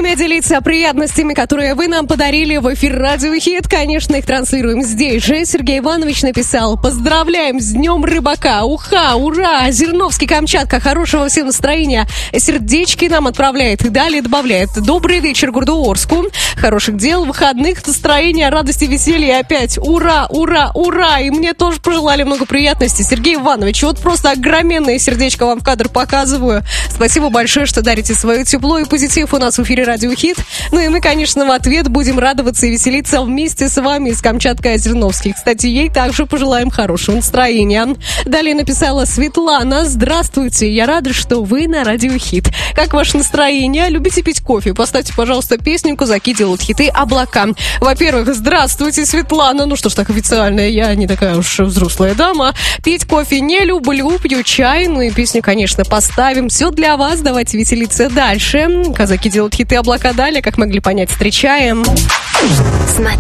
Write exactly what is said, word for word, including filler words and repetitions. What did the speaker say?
время делиться приятностями, которые вы нам подарили в эфир Радио Хит. Конечно, их транслируем здесь же. Сергей Иванович написал: поздравляем с Днем Рыбака. Уха, ура! Зерновский, Камчатка. Хорошего всем настроения. Сердечки нам отправляет. И далее добавляет: добрый вечер городу Орску. Хороших дел, выходных, настроения, радости, веселья. И опять ура, ура, ура! И мне тоже пожелали много приятностей. Сергей Иванович, вот просто огроменное сердечко вам в кадр показываю. Спасибо большое, что дарите свое тепло и позитив у нас в эфире Радио Хит. Ну и мы, конечно, в ответ будем радоваться и веселиться вместе с вами с Камчаткой Озерновский. Кстати, ей также пожелаем хорошего настроения. Далее написала Светлана: здравствуйте, я рада, что вы на Радио Хит. Как ваше настроение? Любите пить кофе? Поставьте, пожалуйста, песню «Казаки делают хиты» «Облака». Во-первых, здравствуйте, Светлана. Ну что ж так официально, я не такая уж взрослая дама. Пить кофе не люблю, пью чай. Ну и песню, конечно, поставим. Все для вас, давайте веселиться дальше. «Казаки делают хиты», «Облака» далее, как могли понять, встречаем.